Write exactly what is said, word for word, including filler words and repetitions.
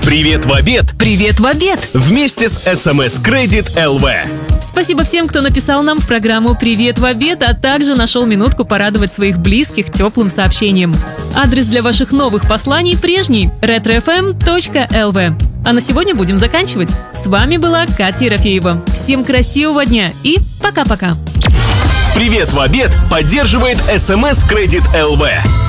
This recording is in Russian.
Привет в обед! Привет в обед! Вместе с эс эм эс Credit эл ви. Спасибо всем, кто написал нам в программу «Привет в обед», а также нашел минутку порадовать своих близких теплым сообщением. Адрес для ваших новых посланий прежний – ретро эф эм точка эл ви. А на сегодня будем заканчивать. С вами была Катя Ерофеева. Всем красивого дня и пока-пока! Привет в обед поддерживает эс эм эс Credit эл ви.